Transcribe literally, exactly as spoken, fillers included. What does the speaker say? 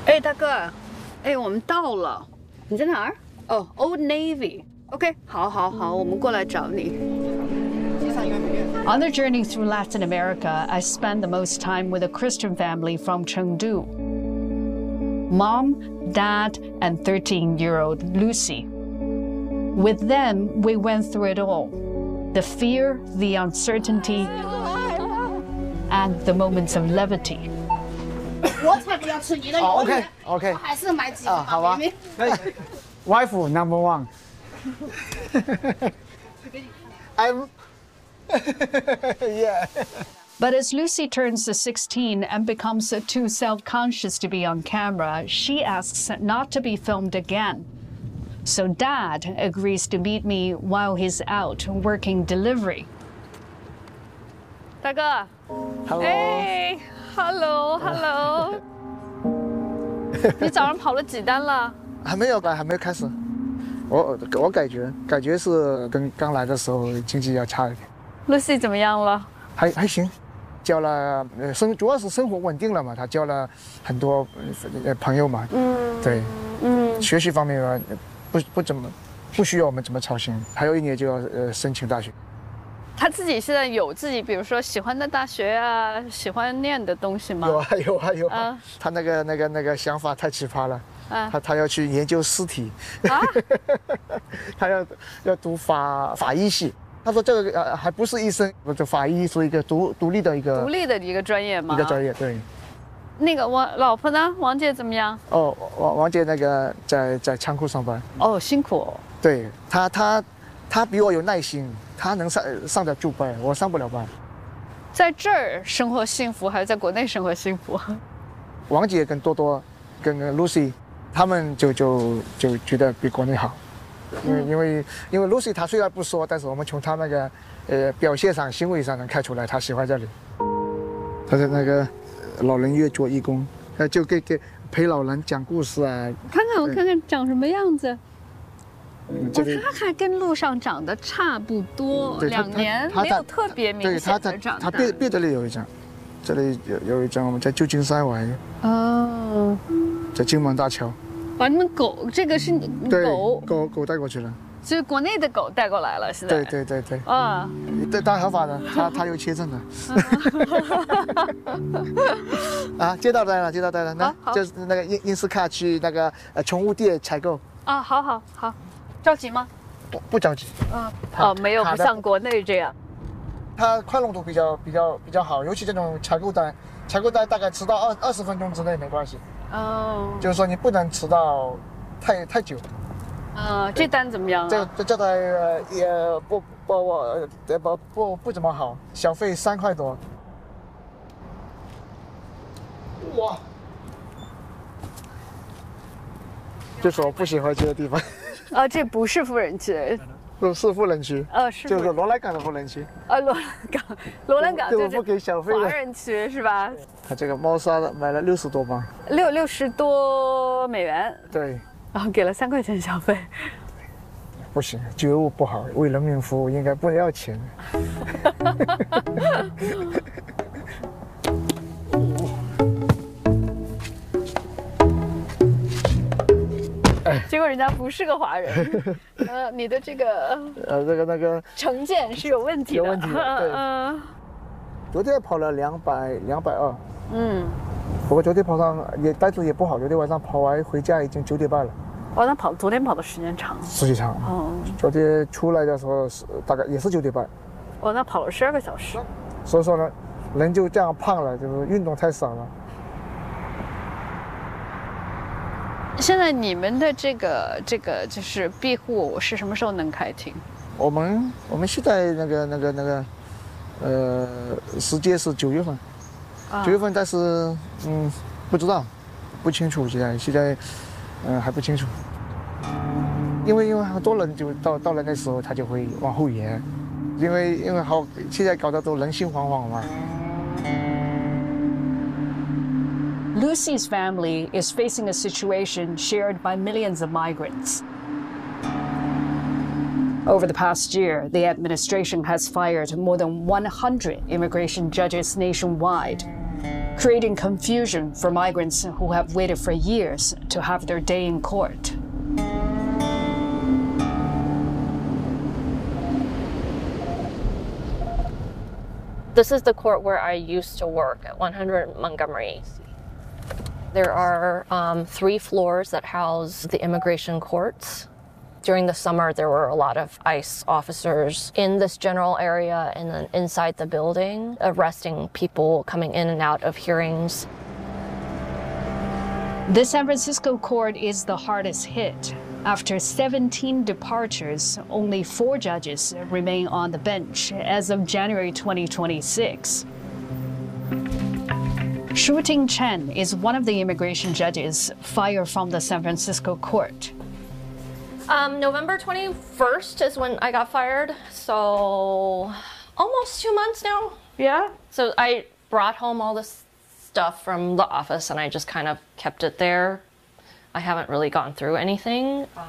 哎，大哥，哎，我们到了，你在哪儿？哦 ，Old Navy。OK， 好，好，好，我们过来找你。 On the journey through Latin America, I spent the most time with a Christian family from Chengdu. Mom, Dad, and thirteen-year-old Lucy. With them, we went through it all. The fear, the uncertainty, and the moments of levity. 我才不要吃你的油。OK OK， 还是买几个啊，好吧。Wife number one。I'm yeah. But as Lucy turns to sixteen and becomes too self-conscious to be on camera, she asks not to be filmed again. So Dad agrees to meet me while he's out working delivery. 大哥 Hello. 哎 ，Hello Hello 。你早上跑了几单了？ 还没有吧，还没有开始。我我感觉感觉是跟刚来的时候经济要差一点。 Lucy 怎么样了？ 还还行，交了呃生主要是生活稳定了嘛，他交了很多呃朋友嘛。嗯。对。嗯。学习方面嘛，不不怎么不需要我们怎么操心。还有一年就要呃申请大学。 他自己现在有自己，比如说喜欢的大学啊，喜欢念的东西吗？ 有啊有啊有啊。啊他那个那个那个想法太奇葩了。啊、他他要去研究尸体，啊、他要要读法法医系。他说这个呃还不是医生，这法医是一个独独立的一个独立的一个专业吗？ 一个专业，对。 那个我老婆呢？王姐怎么样？ 哦，王王姐那个在在仓库上班。 哦，辛苦、哦。 对她她她比我有耐心，她能上上得住班，我上不了班。 在这儿生活幸福，还是在国内生活幸福？ 王姐跟多多跟 Lucy。他们就就就觉得比国内好，因为因为因为 Lucy 她虽然不说，但是我们从她那个呃表现上、行为上能看出来，她喜欢这里。她在那个老人院做义工，呃，就给给陪老人讲故事啊。 看看我看看长什么样子。 嗯， 这里、哦、他还跟路上长得差不多，两年没有特别明显的长大。 他别别的里有一张，这里有有一张我们在旧金山玩。 哦。 在金门大桥。 把你们狗，这个是狗， 狗狗带过去了， 就是国内的狗带过来了，现在。 对对对对。 啊， 对，当然合法的，他他有签证的。啊，接到单了，接到单了，那就是那个英英斯卡去那个呃宠物店采购。 啊，好好好，着急吗？ 不不着急。 嗯。哦，没有，不像国内这样。 它宽容度比较比较比较好，尤其这种采购单，采购单大概迟到二二十分钟之内没关系。哦，就是说你不能迟到太太久。 呃，这单怎么样啊？ 这这这单呃也不不我呃不不不怎么好，小费三块多。哇！就是我不喜欢去的地方。 啊，这不是富人区。 是是富人区。 呃，是。 就是罗兰港的富人区。 啊，罗兰港，罗兰港就是不给小费的华人区是吧？ 他这个猫砂买了六十多磅， 六六十多美元。 对， 然后给了三块钱小费。 不行，觉悟不好，为人民服务应该不要钱。 结果人家不是个华人，呃，你的这个呃，这个那个成见是有问题的， 有问题的，对。 嗯。 昨天跑了两百两百二，嗯，不过昨天跑上也单子也不好，昨天晚上跑完回家已经九点半了。 哦，那跑昨天跑的时间长。 时间长。哦。昨天出来的时候是大概也是九点半。 哦，那跑了十二个小时。 所以说呢，人就这样胖了，就是运动太少了。 现在你们的这个这个就是庇护是什么时候能开庭？ 我们我们现在那个那个那个，呃，时间是九月份，九、啊、月份，但是嗯不知道，不清楚现在现在，嗯、呃、还不清楚，因为因为很多人就到到了那时候他就会往后延，因为因为好现在搞得都人心惶惶嘛。 Lucy's family is facing a situation shared by millions of migrants. Over the past year, the administration has fired more than one hundred immigration judges nationwide. creating confusion for migrants who have waited for years to have their day in court. This is the court where I used to work at one hundred Montgomery. There are um, three floors that house the immigration courts. During the summer, there were a lot of ICE officers in this general area and then inside the building, arresting people coming in and out of hearings. The San Francisco court is the hardest hit. After seventeen departures, only four judges remain on the bench as of January twenty twenty-six. Shuting Chen is one of the immigration judges fired from the San Francisco court. Um, November twenty-first is when I got fired, so almost two months now. Yeah. So I brought home all this stuff from the office and I just kind of kept it there. I haven't really gone through anything.